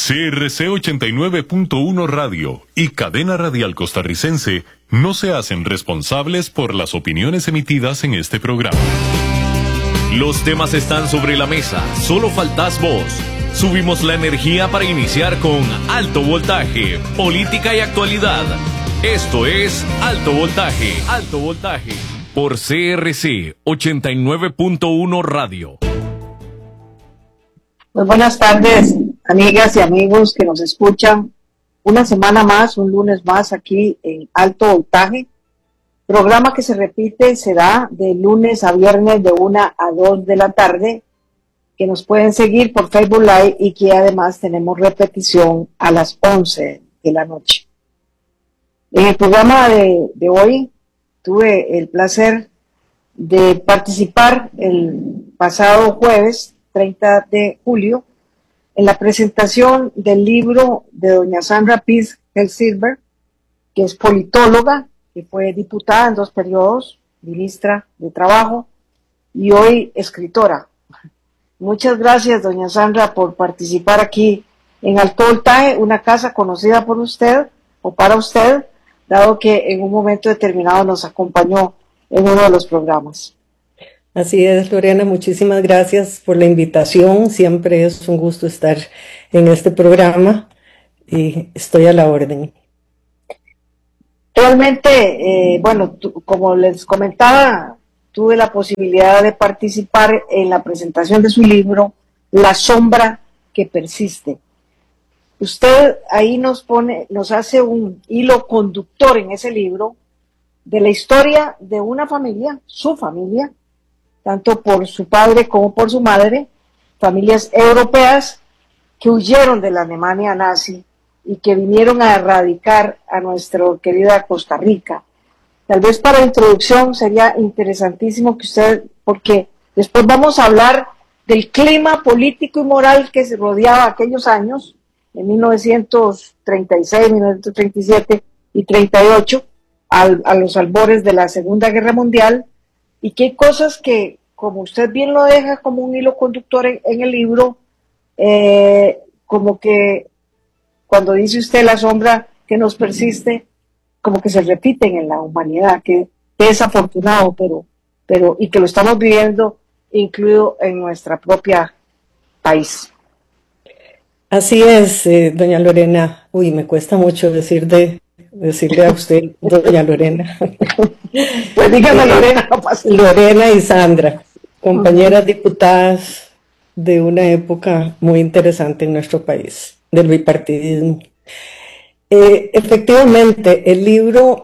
CRC 89.1 Radio y Cadena Radial Costarricense no se hacen responsables por las opiniones emitidas en este programa. Los temas están sobre la mesa, solo faltás vos. Subimos la energía para iniciar con Alto Voltaje, política y actualidad. Esto es Alto Voltaje, por CRC 89.1 Radio. Muy buenas tardes, amigas y amigos que nos escuchan una semana más, un lunes más aquí en Alto Voltaje, programa que se repite, será de lunes a viernes de 1 a 2 de la tarde, que nos pueden seguir por Facebook Live y que además tenemos repetición a las 11 de la noche. En el programa de hoy tuve el placer de participar el pasado jueves 30 de julio en la presentación del libro de doña Sandra Pease Silver, que es politóloga, que fue diputada en 2 periodos, ministra de Trabajo y hoy escritora. Muchas gracias, doña Sandra, por participar aquí en Alto Voltaje, una casa conocida por usted o para usted, dado que en un momento determinado nos acompañó en uno de los programas. Así es, Lorena, muchísimas gracias por la invitación. Siempre es un gusto estar en este programa y estoy a la orden. Realmente, como les comentaba, tuve la posibilidad de participar en la presentación de su libro, La sombra que persiste. Usted ahí nos hace un hilo conductor en ese libro de la historia de una familia, su familia, tanto por su padre como por su madre, familias europeas que huyeron de la Alemania nazi y que vinieron a erradicar a nuestra querida Costa Rica. Tal vez para introducción sería interesantísimo que usted, porque después vamos a hablar del clima político y moral que se rodeaba aquellos años, en 1936, 1937 y 38, a los albores de la Segunda Guerra Mundial, y que hay cosas que, como usted bien lo deja como un hilo conductor en el libro, como que cuando dice usted la sombra que nos persiste, como que se repiten en la humanidad, que es desafortunado, pero y que lo estamos viviendo incluido en nuestra propia país. Así es, doña Lorena. Uy, me cuesta mucho decirle a usted, doña Lorena. Pues dígame Lorena. Lorena y Sandra, compañeras diputadas de una época muy interesante en nuestro país, del bipartidismo. Efectivamente, el libro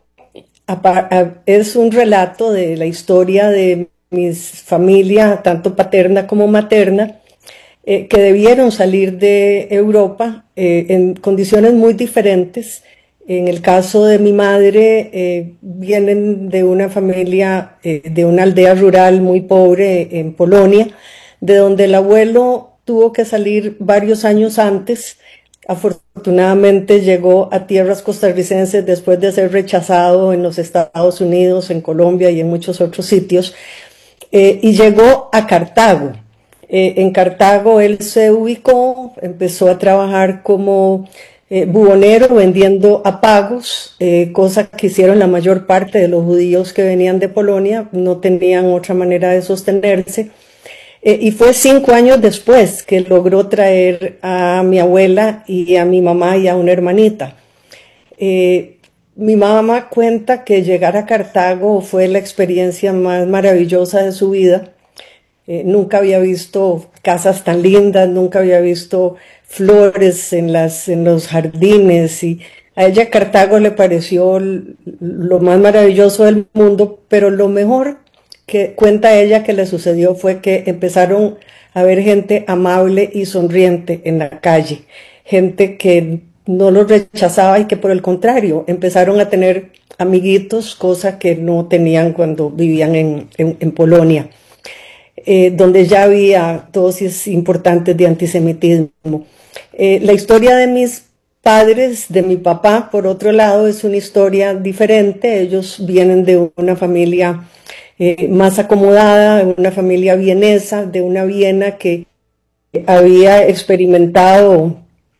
es un relato de la historia de mi familia, tanto paterna como materna, que debieron salir de Europa en condiciones muy diferentes. En el caso de mi madre, vienen de una familia, de una aldea rural muy pobre en Polonia, de donde el abuelo tuvo que salir varios años antes. Afortunadamente llegó a tierras costarricenses después de ser rechazado en los Estados Unidos, en Colombia y en muchos otros sitios, y llegó a Cartago. En Cartago él se ubicó, empezó a trabajar como bubonero vendiendo apagos, cosa que hicieron la mayor parte de los judíos que venían de Polonia, no tenían otra manera de sostenerse. Y fue 5 años después que logró traer a mi abuela y a mi mamá y a una hermanita. Mi mamá cuenta que llegar a Cartago fue la experiencia más maravillosa de su vida. Nunca había visto casas tan lindas, nunca había visto flores en los jardines, y a ella Cartago le pareció lo más maravilloso del mundo, pero lo mejor que cuenta ella que le sucedió fue que empezaron a ver gente amable y sonriente en la calle, gente que no los rechazaba y que por el contrario empezaron a tener amiguitos, cosa que no tenían cuando vivían en Polonia. Donde ya había dosis importantes de antisemitismo. La historia de mis padres, de mi papá, por otro lado, es una historia diferente. Ellos vienen de una familia más acomodada, de una familia vienesa, de una Viena que había experimentado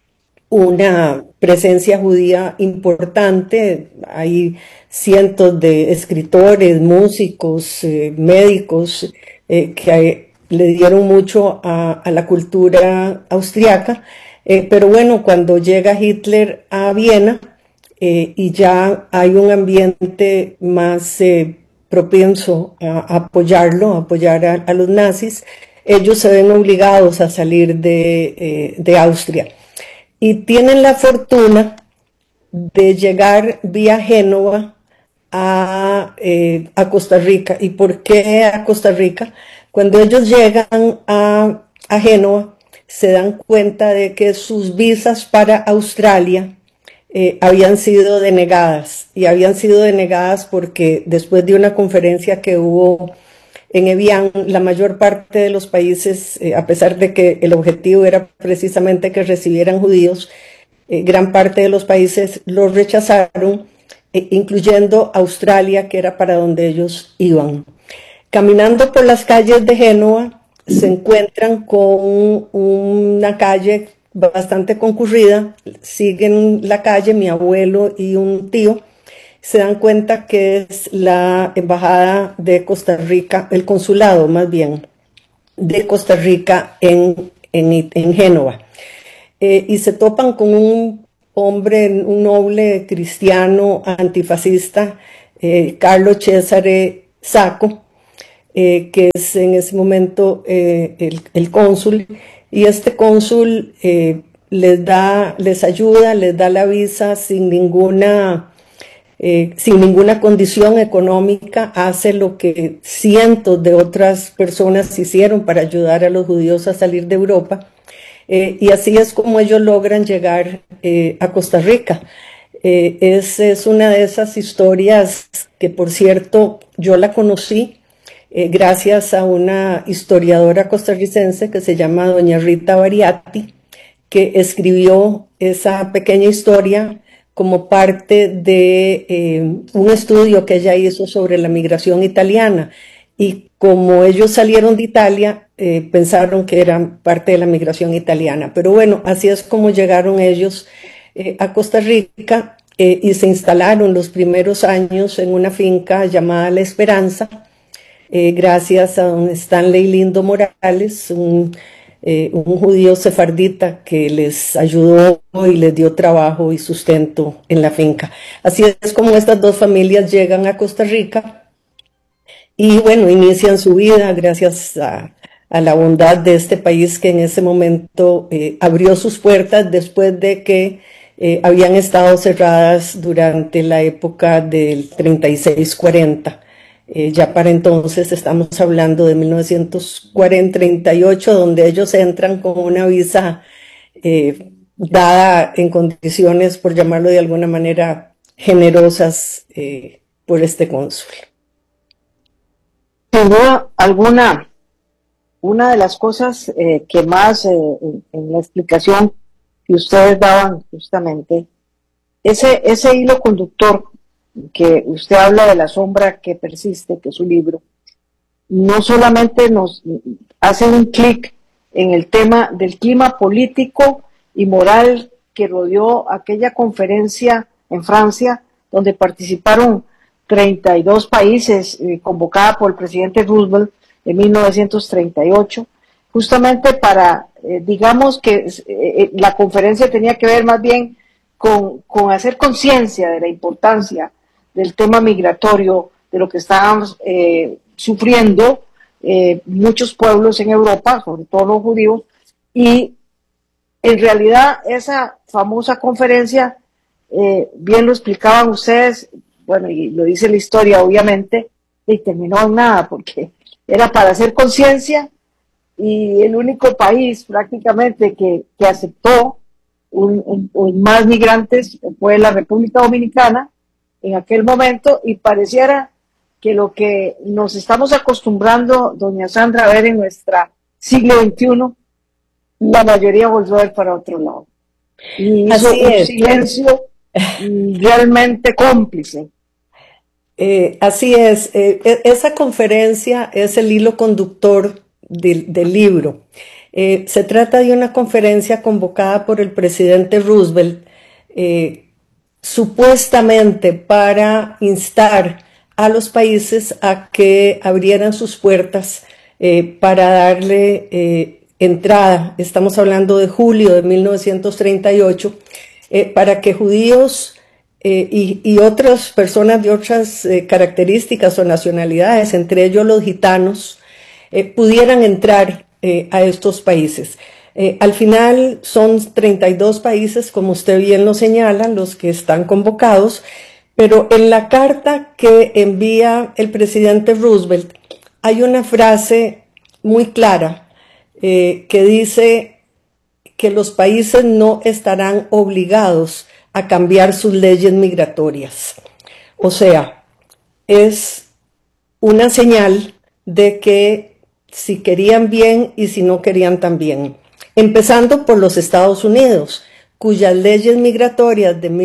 una presencia judía importante. Hay cientos de escritores, músicos, médicos que le dieron mucho a la cultura austriaca. Pero bueno, cuando llega Hitler a Viena y ya hay un ambiente más propenso a apoyarlo, a apoyar a los nazis, ellos se ven obligados a salir de Austria. Y tienen la fortuna de llegar vía Génova a Costa Rica. ¿Y por qué a Costa Rica? Cuando ellos llegan a Génova, se dan cuenta de que sus visas para Australia habían sido denegadas. Y habían sido denegadas porque después de una conferencia que hubo en Evian, la mayor parte de los países, a pesar de que el objetivo era precisamente que recibieran judíos, gran parte de los países los rechazaron, incluyendo Australia, que era para donde ellos iban. Caminando por las calles de Génova, se encuentran con una calle bastante concurrida, siguen la calle, mi abuelo y un tío, se dan cuenta que es la embajada de Costa Rica, el consulado más bien, de Costa Rica en Génova. Y se topan con un hombre, un noble cristiano antifascista, Carlo Cesare Sacco, que es en ese momento el cónsul, y este cónsul les ayuda, les da la visa sin ninguna condición económica, hace lo que cientos de otras personas hicieron para ayudar a los judíos a salir de Europa, y así es como ellos logran llegar a Costa Rica. Es una de esas historias que, por cierto, yo la conocí gracias a una historiadora costarricense que se llama doña Rita Bariati, que escribió esa pequeña historia como parte de un estudio que ella hizo sobre la migración italiana. Y como ellos salieron de Italia, pensaron que eran parte de la migración italiana. Pero bueno, así es como llegaron ellos a Costa Rica y se instalaron los primeros años en una finca llamada La Esperanza, gracias a don Stanley Lindo Morales, un judío sefardita que les ayudó y les dio trabajo y sustento en la finca. Así es como estas dos familias llegan a Costa Rica y bueno, inician su vida gracias a la bondad de este país que en ese momento abrió sus puertas después de que habían estado cerradas durante la época del 36-40. Ya para entonces estamos hablando de 1938, donde ellos entran con una visa dada en condiciones, por llamarlo de alguna manera, generosas por este cónsul. Sin duda alguna, una de las cosas que más en la explicación que ustedes daban justamente, ese hilo conductor que usted habla de la sombra que persiste, que es su libro, no solamente nos hace un clic en el tema del clima político y moral que rodeó aquella conferencia en Francia, donde participaron 32 países, convocada por el presidente Roosevelt en 1938, justamente para, digamos que la conferencia tenía que ver más bien con hacer conciencia de la importancia del tema migratorio, de lo que estábamos sufriendo muchos pueblos en Europa, sobre todo los judíos, y en realidad esa famosa conferencia, bien lo explicaban ustedes, bueno, y lo dice la historia obviamente, y terminó en nada, porque era para hacer conciencia, y el único país prácticamente que aceptó más migrantes fue la República Dominicana, en aquel momento, y pareciera que lo que nos estamos acostumbrando, doña Sandra, a ver en nuestra siglo XXI, la mayoría volvió a ver para otro lado. Y hizo un silencio realmente cómplice. Así es. Esa conferencia es el hilo conductor del libro. Se trata de una conferencia convocada por el presidente Roosevelt, supuestamente para instar a los países a que abrieran sus puertas para darle entrada. Estamos hablando de julio de 1938, para que judíos y otras personas de otras características o nacionalidades, entre ellos los gitanos, pudieran entrar a estos países. Al final son 32 países, como usted bien lo señala, los que están convocados, pero en la carta que envía el presidente Roosevelt hay una frase muy clara que dice que los países no estarán obligados a cambiar sus leyes migratorias. O sea, es una señal de que si querían bien y si no querían también. Empezando por los Estados Unidos, cuyas leyes migratorias de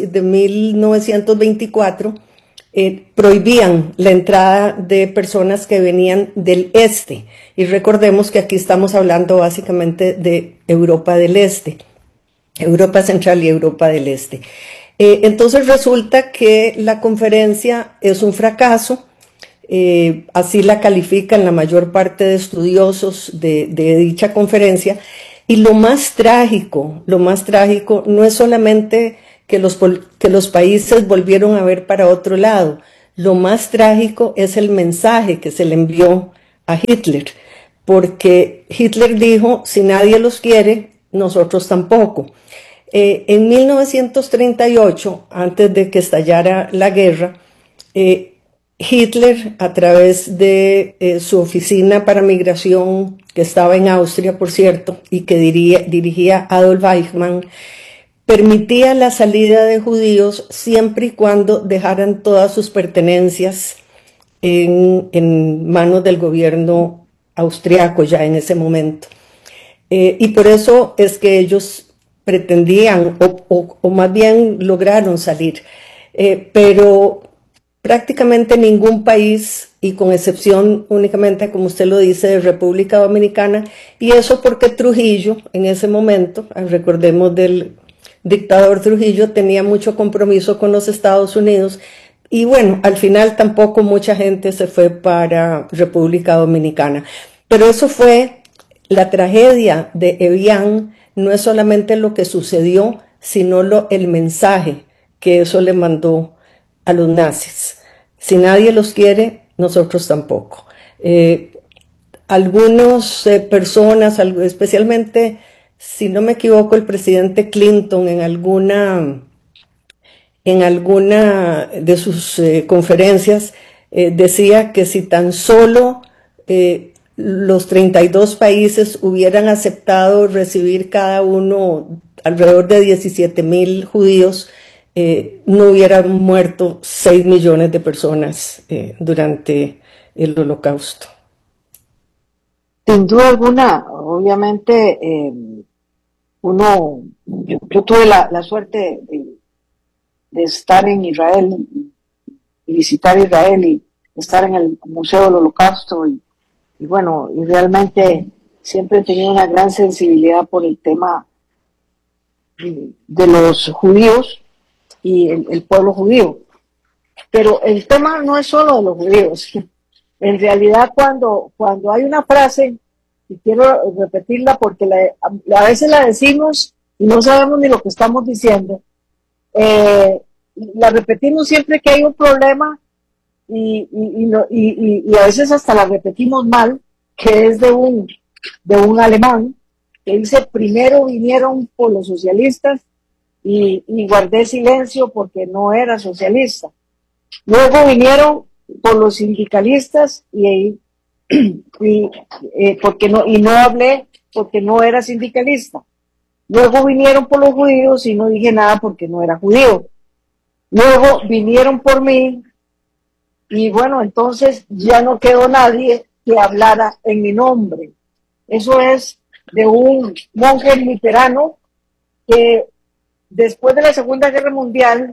1924 prohibían la entrada de personas que venían del este. Y recordemos que aquí estamos hablando básicamente de Europa del Este, Europa Central y Europa del Este. Entonces resulta que la conferencia es un fracaso. Así la califican la mayor parte de estudiosos de dicha conferencia, y lo más trágico no es solamente que los países volvieron a ver para otro lado. Lo más trágico es el mensaje que se le envió a Hitler, porque Hitler dijo: si nadie los quiere, nosotros tampoco. En 1938, antes de que estallara la guerra, Hitler, a través de su oficina para migración, que estaba en Austria, por cierto, y que dirigía Adolf Eichmann, permitía la salida de judíos siempre y cuando dejaran todas sus pertenencias en manos del gobierno austriaco ya en ese momento. Y por eso es que ellos pretendían, o más bien lograron salir. Pero prácticamente ningún país, y con excepción únicamente, como usted lo dice, de República Dominicana, y eso porque Trujillo, en ese momento, recordemos del dictador Trujillo, tenía mucho compromiso con los Estados Unidos, y bueno, al final tampoco mucha gente se fue para República Dominicana. Pero eso fue la tragedia de Evian, no es solamente lo que sucedió, sino el mensaje que eso le mandó a los nazis. Si nadie los quiere, nosotros tampoco. Algunas personas, especialmente, si no me equivoco, el presidente Clinton en alguna de sus conferencias decía que si tan solo los 32 países hubieran aceptado recibir cada uno alrededor de 17,000 judíos, no hubieran muerto 6 millones de personas durante el Holocausto. Sin duda alguna, obviamente, yo tuve la suerte de estar en Israel y visitar Israel y estar en el Museo del Holocausto y bueno, y realmente siempre he tenido una gran sensibilidad por el tema de los judíos y el pueblo judío. Pero el tema no es solo de los judíos. En realidad, cuando hay una frase, y quiero repetirla porque a veces la decimos y no sabemos ni lo que estamos diciendo, la repetimos siempre que hay un problema y a veces hasta la repetimos mal, que es de un alemán que dice: primero vinieron por los socialistas y guardé silencio porque no era socialista. Luego vinieron por los sindicalistas y no hablé porque no era sindicalista. Luego vinieron por los judíos y no dije nada porque no era judío. Luego vinieron por mí y bueno, entonces ya no quedó nadie que hablara en mi nombre. Eso es de un monje luterano que después de la Segunda Guerra Mundial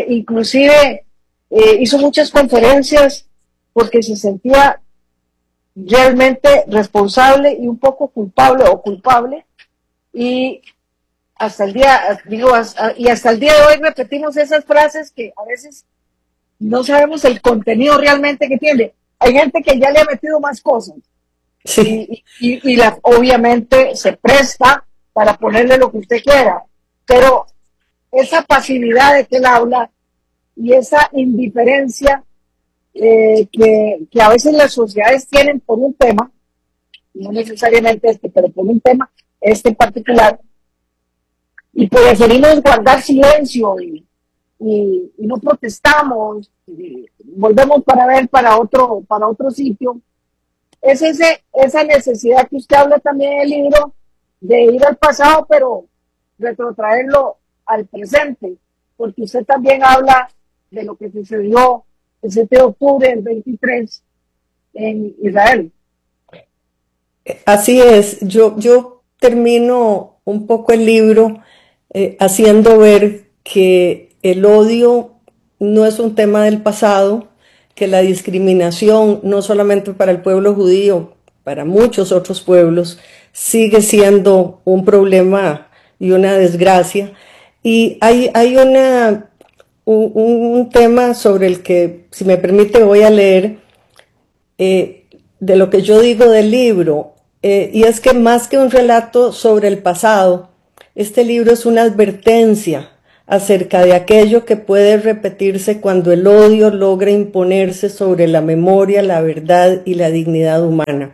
inclusive hizo muchas conferencias porque se sentía realmente responsable y un poco culpable o culpable, y hasta el día, hasta el día de hoy repetimos esas frases que a veces no sabemos el contenido realmente que tiene. Hay gente que ya le ha metido más cosas, Sí. obviamente se presta para ponerle lo que usted quiera, pero esa pasividad de que él habla y esa indiferencia que a veces las sociedades tienen por un tema, no necesariamente pero por un tema, en particular, y preferimos guardar silencio y no protestamos, y volvemos para otro sitio. Es esa necesidad que usted habla también en el libro de ir al pasado, pero retrotraerlo al presente, porque usted también habla de lo que sucedió el 7 de octubre del 23 en Israel. Así es, yo termino un poco el libro haciendo ver que el odio no es un tema del pasado, que la discriminación, no solamente para el pueblo judío, para muchos otros pueblos, sigue siendo un problema y una desgracia. Y hay un tema sobre el que, si me permite, voy a leer de lo que yo digo del libro, y es que más que un relato sobre el pasado, este libro es una advertencia acerca de aquello que puede repetirse cuando el odio logra imponerse sobre la memoria, la verdad y la dignidad humana.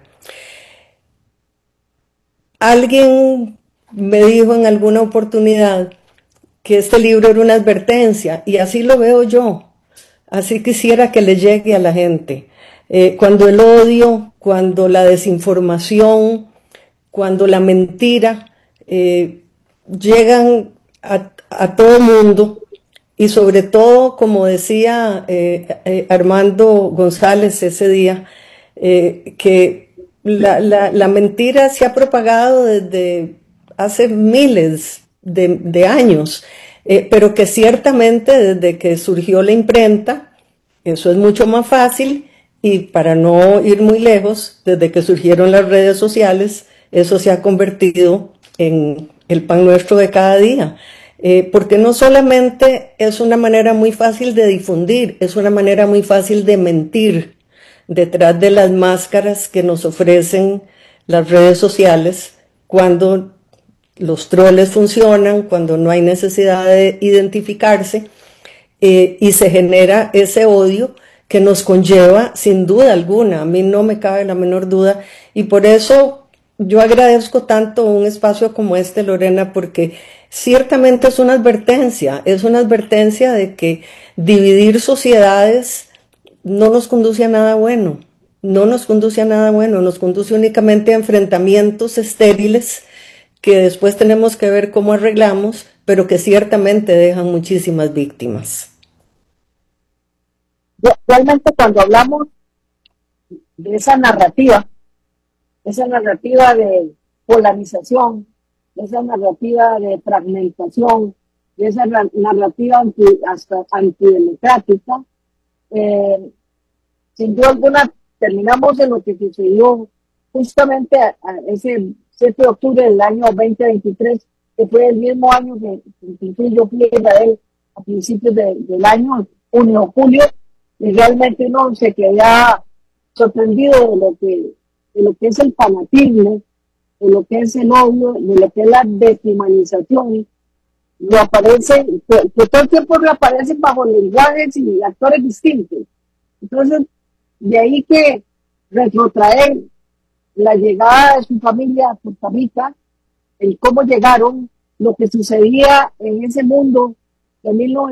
Alguien me dijo en alguna oportunidad que este libro era una advertencia, y así lo veo yo. Así quisiera que le llegue a la gente. Cuando el odio, cuando la desinformación, cuando la mentira llegan a todo mundo, y sobre todo, como decía Armando González ese día, que la mentira se ha propagado desde hace miles de años, pero que ciertamente desde que surgió la imprenta, eso es mucho más fácil, y para no ir muy lejos, desde que surgieron las redes sociales, eso se ha convertido en el pan nuestro de cada día. Porque no solamente es una manera muy fácil de difundir, es una manera muy fácil de mentir detrás de las máscaras que nos ofrecen las redes sociales, cuando los troles funcionan, cuando no hay necesidad de identificarse, y se genera ese odio que nos conlleva sin duda alguna. A mí no me cabe la menor duda, y por eso yo agradezco tanto un espacio como este, Lorena, porque ciertamente es una advertencia de que dividir sociedades no nos conduce a nada bueno, nos conduce únicamente a enfrentamientos estériles que después tenemos que ver cómo arreglamos, pero que ciertamente dejan muchísimas víctimas. Realmente cuando hablamos de esa narrativa de polarización, de esa narrativa de fragmentación, de esa narrativa hasta antidemocrática, sin duda alguna terminamos en lo que sucedió justamente a ese 7 de octubre del año 2023, que fue el mismo año que yo fui a Israel a principios del año, junio, julio, y realmente uno se queda sorprendido de lo que es el fanatismo, de lo que es el odio, de lo que es la deshumanización. Que todo el tiempo reaparecen bajo lenguajes y actores distintos. Entonces, de ahí que retrotraer la llegada de su familia a Costa Rica, el cómo llegaron, lo que sucedía en ese mundo de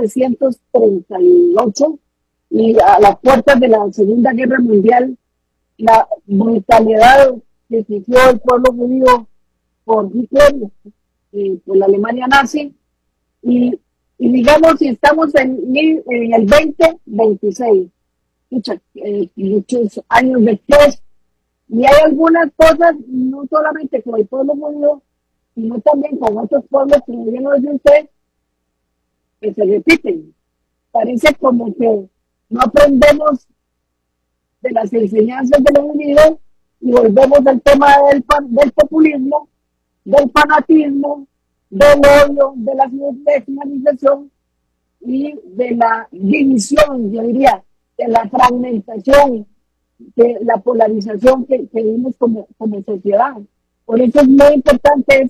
1938 y a las puertas de la Segunda Guerra Mundial, la brutalidad que sufrió el pueblo judío por Hitler, por la Alemania nazi, y digamos, si estamos en el 2026, muchos años después, y hay algunas cosas, no solamente con el pueblo judío, sino también con otros pueblos que bien lo dice usted, que se repiten. Parece como que no aprendemos de las enseñanzas de los unidos y volvemos al tema del populismo, del fanatismo, del odio, de la desmanización y de la división, yo diría, de la fragmentación, de la polarización que vivimos como sociedad. Por eso es muy importante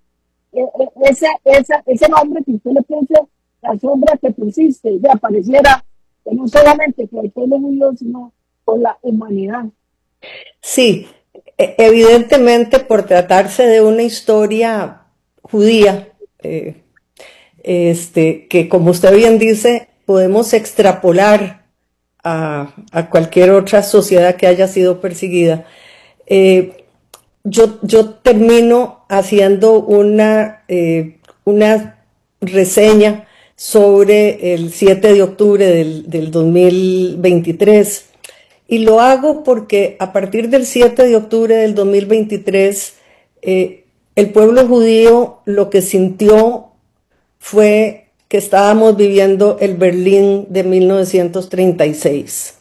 ese nombre que usted le puso, la sombra que persiste, ya pareciera que no solamente con el pueblo judío, sino con la humanidad. Sí, evidentemente por tratarse de una historia judía, que como usted bien dice, podemos extrapolar a cualquier otra sociedad que haya sido perseguida. Yo termino haciendo una reseña sobre el 7 de octubre del 2023. Y lo hago porque a partir del 7 de octubre del 2023, el pueblo judío lo que sintió fue que estábamos viviendo el Berlín de 1936.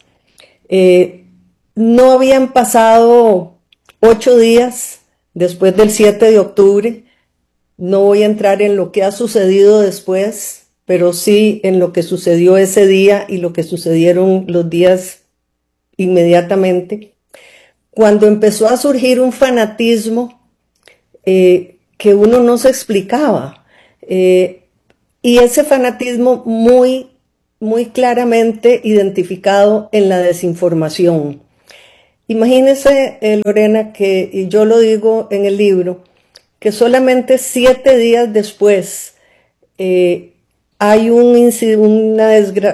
No habían pasado 8 días después del 7 de octubre. No voy a entrar en lo que ha sucedido después, pero sí en lo que sucedió ese día y lo que sucedieron los días inmediatamente, cuando empezó a surgir un fanatismo que uno no se explicaba, y ese fanatismo muy claramente identificado en la desinformación. Imagínese, Lorena, que yo lo digo en el libro, que solamente 7 días después hay una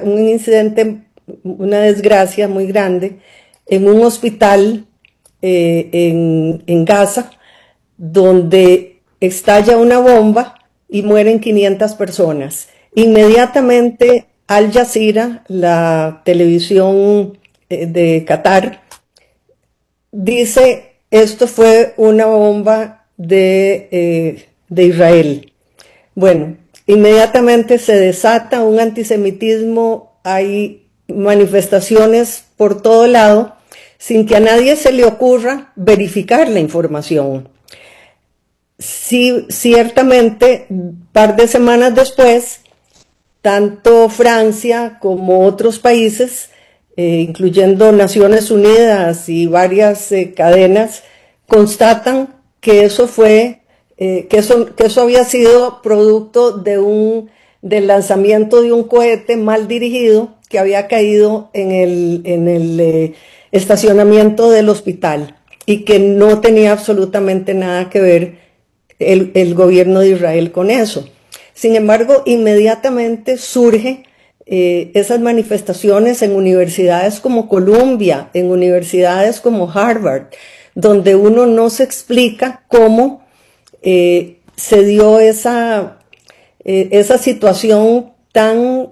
desgracia muy grande en un hospital en Gaza, donde estalla una bomba y mueren 500 personas. Inmediatamente Al Jazeera, la televisión de Qatar, dice: esto fue una bomba de Israel. Bueno, inmediatamente se desata un antisemitismo, hay manifestaciones por todo lado, sin que a nadie se le ocurra verificar la información. Sí, ciertamente, un par de semanas después, tanto Francia como otros países, incluyendo Naciones Unidas y varias cadenas, constatan que eso fue, que eso había sido producto del lanzamiento de un cohete mal dirigido que había caído en el estacionamiento del hospital y que no tenía absolutamente nada que ver el gobierno de Israel con eso. Sin embargo, inmediatamente surge esas manifestaciones en universidades como Columbia, en universidades como Harvard, donde uno no se explica cómo se dio esa situación tan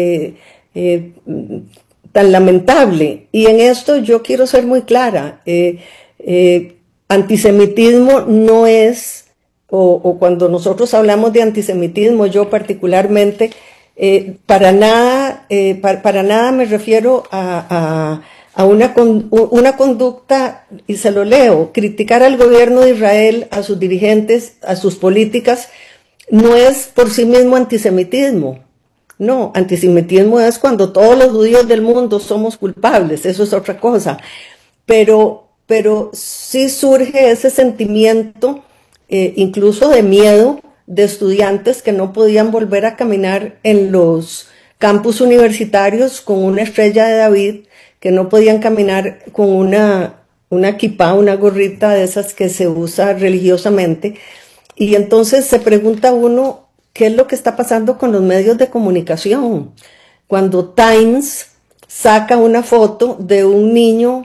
lamentable. Y en esto yo quiero ser muy clara. Antisemitismo no es, o cuando nosotros hablamos de antisemitismo, yo particularmente, para nada me refiero a una conducta, y se lo leo: criticar al gobierno de Israel, a sus dirigentes, a sus políticas, no es por sí mismo antisemitismo. No, antisemitismo es cuando todos los judíos del mundo somos culpables, eso es otra cosa. Pero sí surge ese sentimiento, incluso de miedo, de estudiantes que no podían volver a caminar en los campus universitarios con una estrella de David, que no podían caminar con una kipá, una gorrita de esas que se usa religiosamente. Y entonces se pregunta uno, ¿qué es lo que está pasando con los medios de comunicación? Cuando Times saca una foto de un niño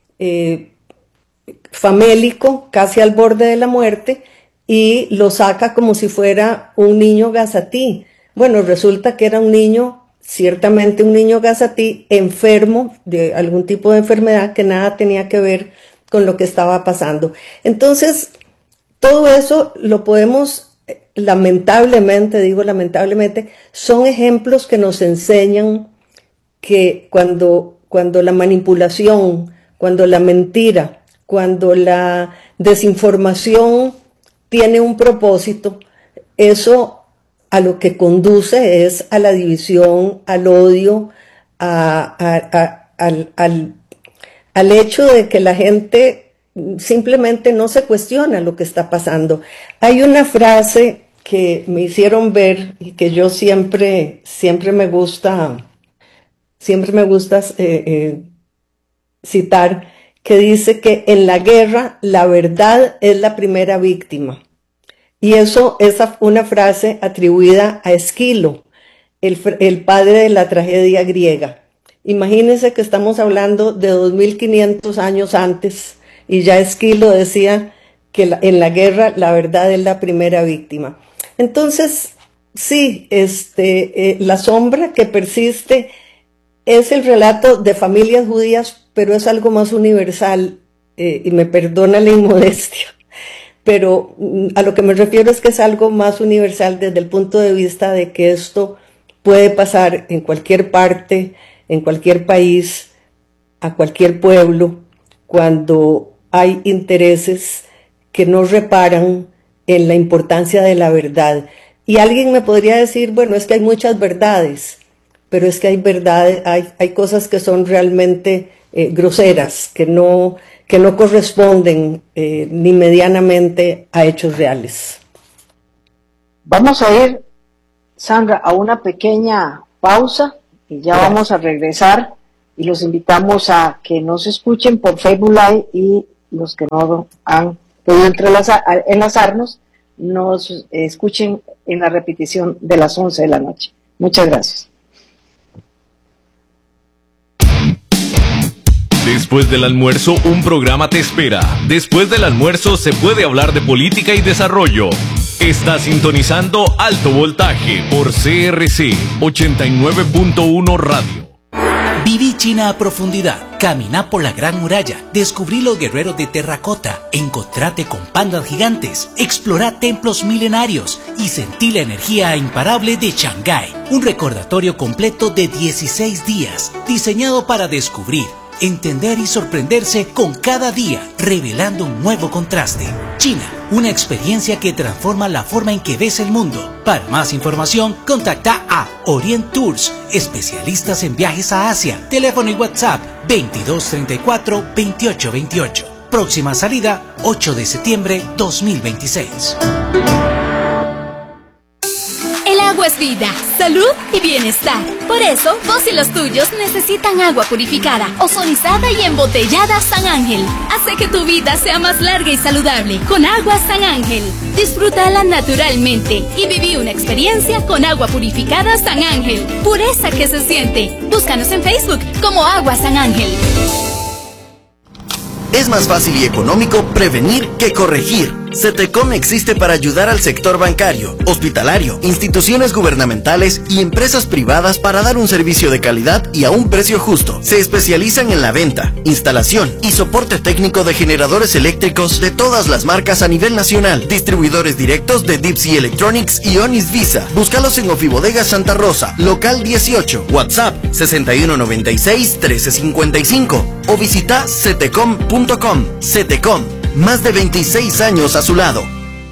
famélico, casi al borde de la muerte, y lo saca como si fuera un niño gazatí. Bueno, resulta que era un niño, ciertamente un niño gazatí, enfermo de algún tipo de enfermedad que nada tenía que ver con lo que estaba pasando. Entonces, todo eso lo podemos, lamentablemente, digo lamentablemente, son ejemplos que nos enseñan que cuando la manipulación, cuando la mentira cuando la desinformación tiene un propósito, eso a lo que conduce es a la división, al odio, al hecho de que la gente simplemente no se cuestiona lo que está pasando. Hay una frase que me hicieron ver y que yo siempre me gusta citar, que dice que en la guerra la verdad es la primera víctima. Y eso es una frase atribuida a Esquilo, el padre de la tragedia griega. Imagínense que estamos hablando de 2500 años antes y ya Esquilo decía que en la guerra la verdad es la primera víctima. Entonces, sí, La sombra que persiste es el relato de familias judías, pero es algo más universal, y me perdona la inmodestia, pero a lo que me refiero es que es algo más universal desde el punto de vista de que esto puede pasar en cualquier parte, en cualquier país, a cualquier pueblo, cuando hay intereses que no reparan en la importancia de la verdad. Y alguien me podría decir, bueno, es que hay muchas verdades, pero es que hay verdades, hay cosas que son realmente groseras, que no corresponden ni medianamente a hechos reales. Vamos a ir, Sandra, a una pequeña pausa y ya vamos a regresar, y los invitamos a que nos escuchen por Facebook Live, y los que no han podido enlazarnos, nos escuchen en la repetición de las 11 de la noche. Muchas gracias. Después del almuerzo, un programa te espera. Después del almuerzo se puede hablar de política y desarrollo. Está sintonizando Alto Voltaje por CRC 89.1 Radio. Viví China a profundidad, caminá por la Gran Muralla, descubrí los guerreros de terracota, encontrate con pandas gigantes, explorá templos milenarios y sentí la energía imparable de Shanghái. Un recordatorio completo de 16 días, diseñado para descubrir, entender y sorprenderse con cada día, revelando un nuevo contraste. China, una experiencia que transforma la forma en que ves el mundo. Para más información, contacta a Orient Tours, especialistas en viajes a Asia. Teléfono y WhatsApp 2234-2828. Próxima salida, 8 de septiembre 2026. El agua es vida, salud y bienestar. Por eso, vos y los tuyos necesitan agua purificada, ozonizada y embotellada San Ángel. Hace que tu vida sea más larga y saludable con agua San Ángel. Disfrútala naturalmente y viví una experiencia con agua purificada San Ángel. Pureza que se siente. Búscanos en Facebook como Agua San Ángel. Es más fácil y económico prevenir que corregir. CETECOM existe para ayudar al sector bancario, hospitalario, instituciones gubernamentales y empresas privadas para dar un servicio de calidad y a un precio justo. Se especializan en la venta, instalación y soporte técnico de generadores eléctricos de todas las marcas a nivel nacional. Distribuidores directos de Deep Sea Electronics y Onis Visa. Búscalos en Ofibodega Santa Rosa, local 18, WhatsApp 6196-1355 o visita cetecom.com. CETECOM, más de 26 años a su lado.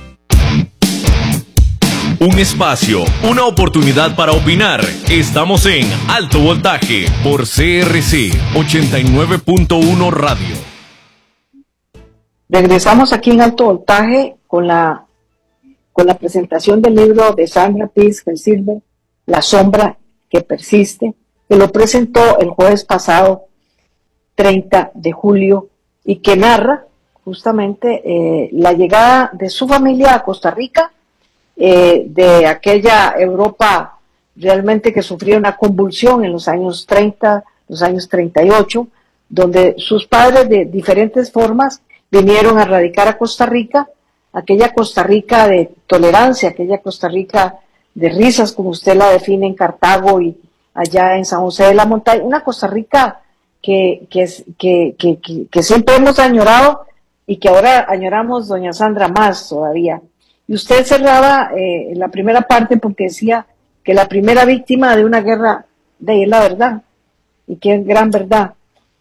Un espacio, una oportunidad para opinar. Estamos en Alto Voltaje por CRC 89.1 Radio. Regresamos aquí en Alto Voltaje con la presentación del libro de Sandra Peace Silver, La sombra que persiste, que lo presentó el jueves pasado, 30 de julio, y que narra justamente la llegada de su familia a Costa Rica, de aquella Europa realmente que sufrió una convulsión en los años 30, los años 38, donde sus padres de diferentes formas vinieron a radicar a Costa Rica, aquella Costa Rica de tolerancia, aquella Costa Rica de risas, como usted la define en Cartago y allá en San José de la Montaña, una Costa Rica que siempre hemos añorado y que ahora añoramos, doña Sandra, más todavía. Y usted cerraba la primera parte porque decía que la primera víctima de una guerra es la verdad, y qué gran verdad.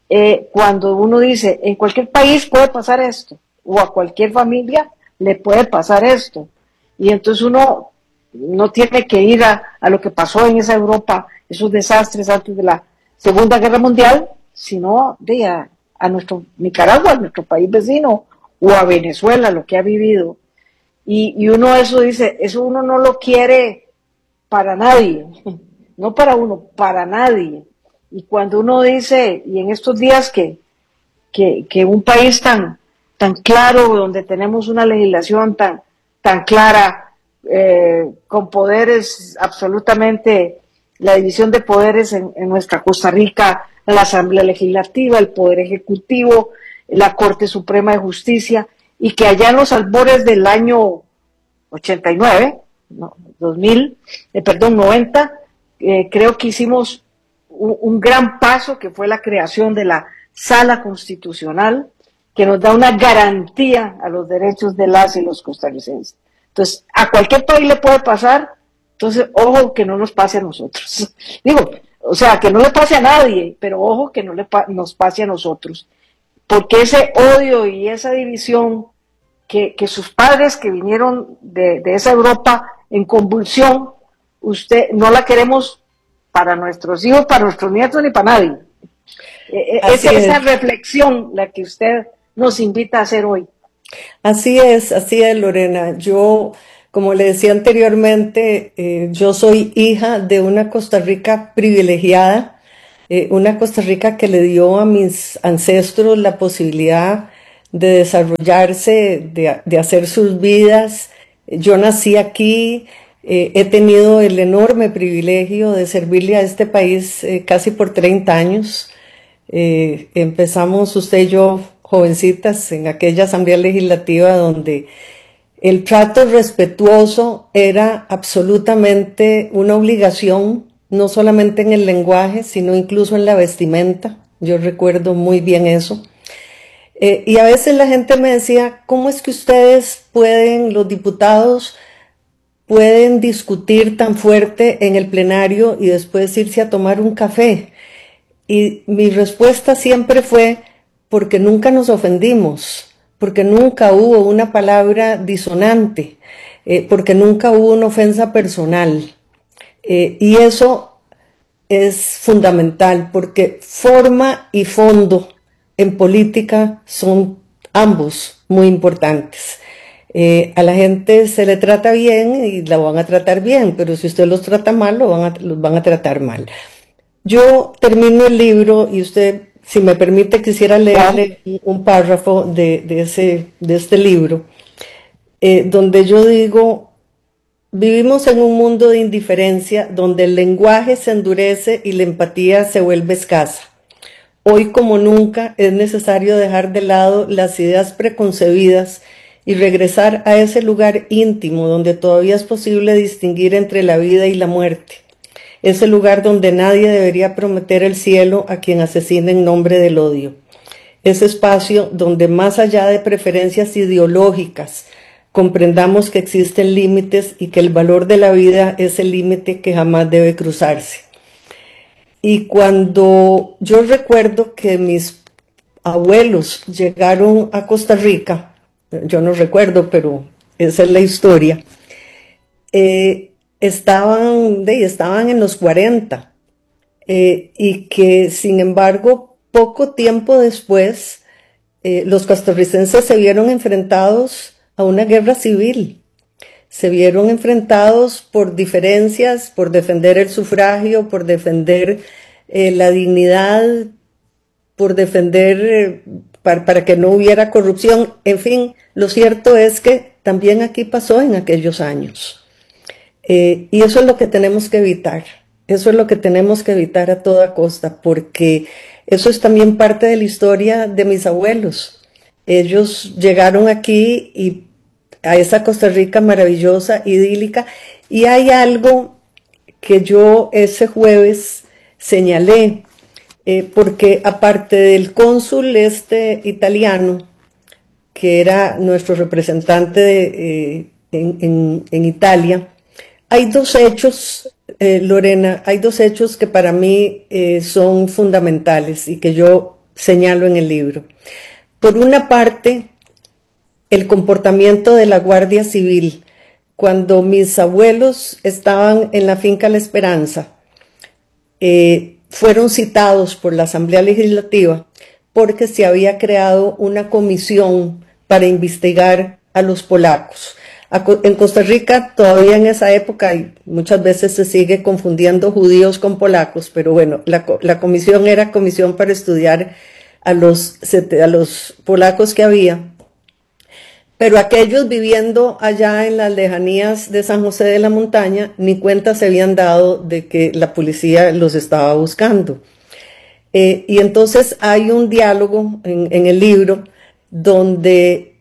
cuando uno dice, en cualquier país puede pasar esto, o a cualquier familia le puede pasar esto, y entonces uno no tiene que ir a lo que pasó en esa Europa, esos desastres antes de la Segunda Guerra Mundial, sino a nuestro Nicaragua, a nuestro país vecino, o a Venezuela, lo que ha vivido. Y uno eso dice, eso uno no lo quiere para nadie, no para uno, para nadie. Y cuando uno dice, y en estos días que un país tan claro, donde tenemos una legislación tan clara, con poderes absolutamente, la división de poderes en nuestra Costa Rica, la Asamblea Legislativa, el Poder Ejecutivo, la Corte Suprema de Justicia, y que allá en los albores del año 89, no, 90, creo que hicimos un gran paso, que fue la creación de la Sala Constitucional, que nos da una garantía a los derechos de las y los costarricenses. Entonces, a cualquier país le puede pasar, entonces, ojo que no nos pase a nosotros. Digo, o sea, que no le pase a nadie, pero ojo que no nos pase a nosotros. Porque ese odio y esa división que sus padres que vinieron de esa Europa en convulsión, no la queremos para nuestros hijos, para nuestros nietos, ni para nadie. Esa reflexión la que usted nos invita a hacer hoy. Así es, Lorena. Yo, como le decía anteriormente, yo soy hija de una Costa Rica privilegiada, una Costa Rica que le dio a mis ancestros la posibilidad de desarrollarse, de hacer sus vidas. Yo nací aquí, he tenido el enorme privilegio de servirle a este país casi por 30 años. Empezamos usted y yo jovencitas en aquella Asamblea Legislativa donde el trato respetuoso era absolutamente una obligación, no solamente en el lenguaje, sino incluso en la vestimenta. Yo recuerdo muy bien eso. Y a veces la gente me decía, ¿cómo es que ustedes los diputados, pueden discutir tan fuerte en el plenario y después irse a tomar un café? Y mi respuesta siempre fue, porque nunca nos ofendimos, porque nunca hubo una palabra disonante, porque nunca hubo una ofensa personal. Y eso es fundamental, porque forma y fondo en política son ambos muy importantes. A la gente se le trata bien y la van a tratar bien, pero si usted los trata mal, los van a tratar mal. Yo termino el libro y usted, si me permite, quisiera leerle un párrafo de este libro, donde yo digo, vivimos en un mundo de indiferencia donde el lenguaje se endurece y la empatía se vuelve escasa. Hoy como nunca es necesario dejar de lado las ideas preconcebidas y regresar a ese lugar íntimo donde todavía es posible distinguir entre la vida y la muerte. Ese lugar donde nadie debería prometer el cielo a quien asesina en nombre del odio. Ese espacio donde más allá de preferencias ideológicas comprendamos que existen límites y que el valor de la vida es el límite que jamás debe cruzarse. Y cuando yo recuerdo que mis abuelos llegaron a Costa Rica, yo no recuerdo, pero esa es la historia, estaban en los 40, y que sin embargo poco tiempo después los costarricenses se vieron enfrentados a una guerra civil. Se vieron enfrentados por diferencias, por defender el sufragio, por defender la dignidad, por defender para que no hubiera corrupción. En fin, lo cierto es que también aquí pasó en aquellos años. Y eso es lo que tenemos que evitar. Eso es lo que tenemos que evitar a toda costa, porque eso es también parte de la historia de mis abuelos. Ellos llegaron aquí y a esa Costa Rica maravillosa, idílica, y hay algo que yo ese jueves señalé, porque aparte del cónsul italiano, que era nuestro representante en Italia, hay dos hechos, Lorena, hay dos hechos que para mí son fundamentales y que yo señalo en el libro. Por una parte, el comportamiento de la Guardia Civil. Cuando mis abuelos estaban en la finca La Esperanza, fueron citados por la Asamblea Legislativa porque se había creado una comisión para investigar a los polacos. En Costa Rica, todavía en esa época, y muchas veces se sigue confundiendo judíos con polacos, pero bueno, la comisión era comisión para estudiar a los polacos que había. Pero aquellos viviendo allá en las lejanías de San José de la Montaña, ni cuenta se habían dado de que la policía los estaba buscando. Y entonces hay un diálogo en el libro donde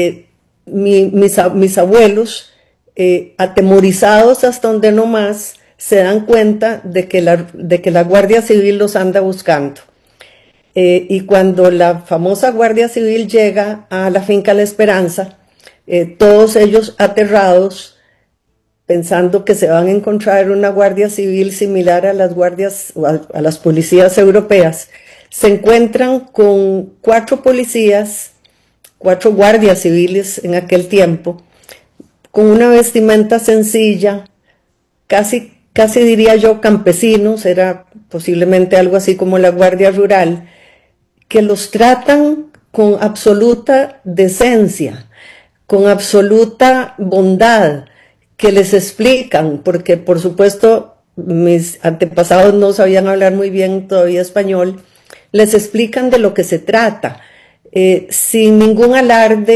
mis abuelos, atemorizados hasta donde no más, se dan cuenta de que la Guardia Civil los anda buscando. Y cuando la famosa Guardia Civil llega a la finca La Esperanza, todos ellos aterrados, pensando que se van a encontrar una Guardia Civil similar a a las policías europeas, se encuentran con 4 policías, 4 guardias civiles en aquel tiempo, con una vestimenta sencilla, casi diría yo campesinos, era posiblemente algo así como la Guardia Rural, que los tratan con absoluta decencia, con absoluta bondad, que les explican, porque por supuesto mis antepasados no sabían hablar muy bien todavía español, les explican de lo que se trata, sin ningún alarde